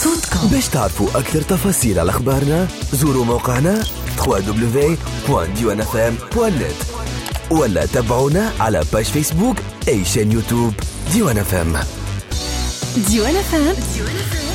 باش تعرفوا أكثر تفاصيل على أخبارنا زوروا موقعنا www.diwanfm.net ولا تابعونا على باج فيسبوك أي شان يوتيوب ديوان FM.